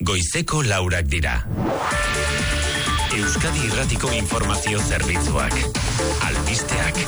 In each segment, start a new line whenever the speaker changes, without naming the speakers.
goizeko 4 dira. Euskadi Irratiko Informazio Zerbitzuak. Albisteak.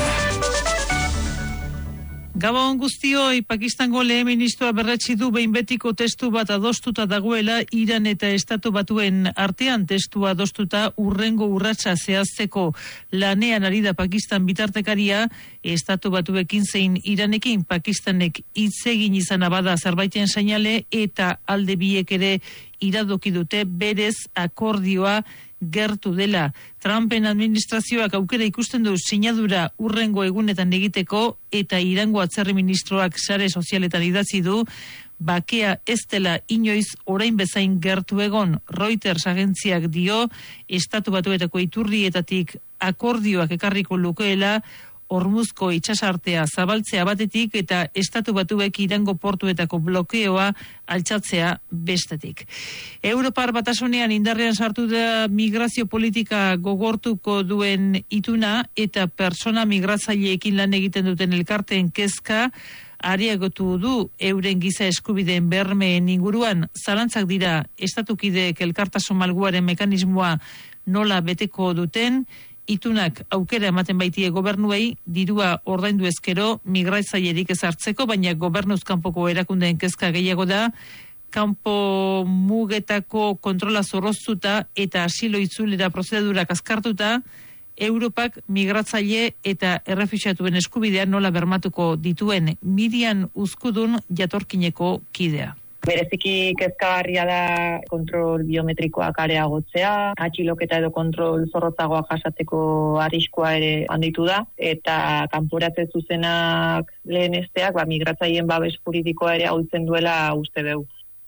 Gabon guztioi, Pakistango lehen ministroa berretsi du behin betiko testu bat adostuta dagoela Iran eta Estatu Batuen artean. Testua adostuta urrengo urratsa zehazteko lanean ari da Pakistan bitartekaria. Estatu Batuekin zein Iranekin Pakistanek hitz egin izana bada zerbaiten seinale eta alde biek ere iradoki dute berez akordioa gertu dela. Trumpen administrazioak aukera ikusten du sinadura urrengo egunetan egiteko eta Irango atzerri ministroak sare sozialetan idatzi du bakea ez dela inoiz orain bezain gertu egon. Reuters agentziak dio Estatu Batuetako iturrietatik akordioak ekarriko lukeela Hormuzko itsasartea zabaltzea batetik eta Estatu Batuek Irango portuetako blokeoa altxatzea bestetik. Europar Batasunean indarrean sartu da migrazio politika gogortuko duen ituna eta persona migratzaileekin lan egiten duten elkarteen kezka areagotu du euren giza eskubideen bermeen inguruan. Zalantzak dira estatukideek elkartasun malguaren mekanismoa nola beteko duten. Itunak aukera ematen baitie gobernuei dirua ordaindu ezkero migratzailerik ez hartzeko, baina gobernuz kanpoko erakundeen kezka gehiago da, kanpo mugetako kontrola zorroztuta eta asilo itzulera prozedurak azkartuta, Europak migratzaile eta errefuxiatuen eskubidea nola bermatuko dituen. Miriam Uzkudun jatorkineko kidea.
Bereziki kezkagarria da kontrol biometrikoak areagotzea, atxiloketa edo kontrol zorrotzagoa jasateko arriskua ere handitu da, eta kanporatze zuzenak lehenesteak migratzaileen babes juridikoa ere ahultzen duela uste dugu.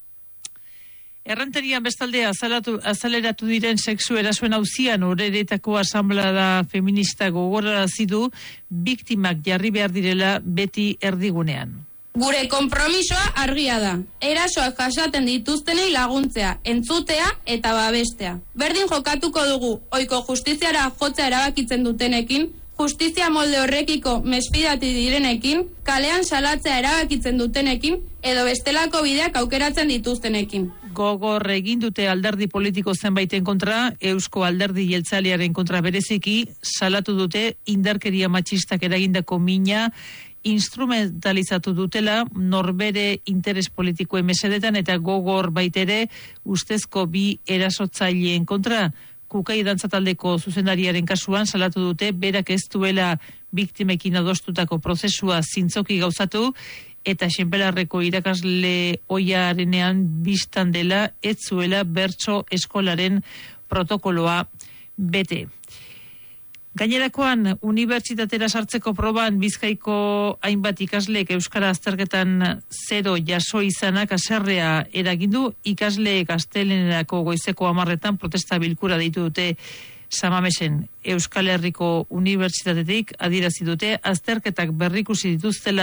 Errenterian bestaldea azaleratu diren sexu erasoen auzian Oreretako asanblada feminista gogorarazi du biktimak jarri behar direla beti erdigunean.
Gure konpromisoa argia da. Erasoak jasaten dituztenei laguntzea, entzutea eta babestea. Berdin jokatuko dugu ohiko justiziara jotzea erabakitzen dutenekin, justizia molde horrekiko mesfidati direnekin, kalean salatzea erabakitzen dutenekin edo bestelako bideak aukeratzen dituztenekin.
Gogor egin dute alderdi politiko zenbaiten kontra, Eusko Alderdi Jeltzalearen kontra bereziki, salatu dute indarkeria matxistak eragindako mina instrumentalizatu dutela norbere interes politikoen mesedetan eta gogor baitere ustezko bi erasotzaileen kontra. Kukai dantzataldeko zuzendariaren kasuan salatu dute berak ez duela biktimekin adostutako prozesua zintzoki gauzatu eta Xenpelarreko irakasle oiarenean bistan dela ez zuela bertso eskolaren protokoloa bete. Gainerakoan, unibertsitatera sartzeko proban Bizkaiko hainbat ikasleek euskara azterketan 0 jaso izanak haserrea eragindu, ikasleek astelehenerako goizeko 10 protesta bilkura deitu dute Samamesen. Euskal Herriko Unibertsitatetik adierazi dute azterketak berrikusi dituztela